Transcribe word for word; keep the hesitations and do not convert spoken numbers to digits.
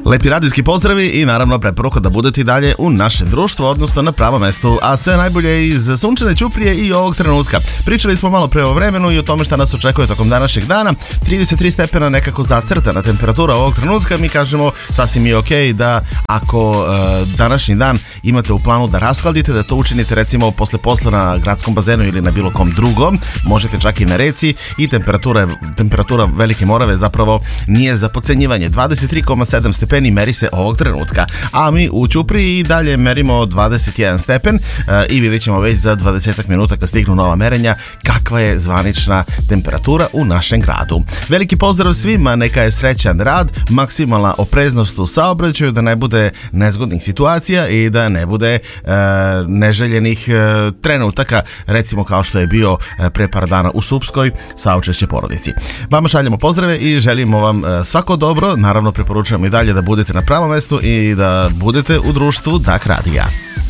Lepi radijski pozdravi i naravno preporuka da budete i dalje u našem društvu, odnosno na pravom mestu, a sve najbolje iz sunčane Ćuprije i ovog trenutka. Pričali smo malo pre o vremenu i o tome šta nas očekuje tokom današnjeg dana. trideset tri stepena nekako zacrtana temperatura ovog trenutka. Mi kažemo sasvim je okej da ako uh, današnji dan imate u planu da raskladite, da to učinite recimo posle posla na gradskom bazenu ili na bilo kom drugom, možete čak i na reci i temperatura, temperatura Velike Morave zapravo nije za podcenjivanje. dvadeset tri zarez sedam stepeni meri se ovog trenutka, a mi u Ćupriji i dalje merimo dvadeset jedan stepen e, i vidjet ćemo već za dvadeset minuta kad stignu nova merenja kakva je zvanična temperatura u našem gradu. Veliki pozdrav svima, neka je srećan rad, maksimalna opreznost u saobraćaju, da ne bude nezgodnih situacija i da ne bude e, neželjenih e, trenutaka, recimo kao što je bio e, pre par dana u Supskoj, saučešće porodici. Vama šaljemo pozdrave i želimo vam e, svako dobro, naravno preporučujemo i dalje da budete na pravom mestu i da budete u društvu Dak Radija.